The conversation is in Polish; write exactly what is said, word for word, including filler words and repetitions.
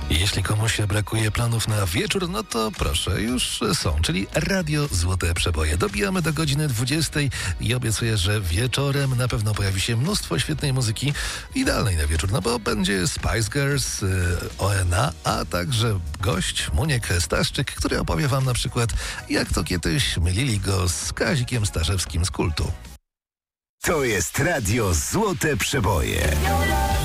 Jeśli komuś brakuje planów na wieczór, no to proszę, już są, czyli Radio Złote Przeboje. Dobijamy do godziny dwudziestej i obiecuję, że wieczorem na pewno pojawi się mnóstwo świetnej muzyki, idealnej na wieczór, no bo będzie Spice Girls, O N A, a także gość Muniek Staszczyk, który opowie wam na przykład, jak to kiedyś mylili go z Kazikiem Staszewskim z Kultu. To jest Radio Złote Przeboje.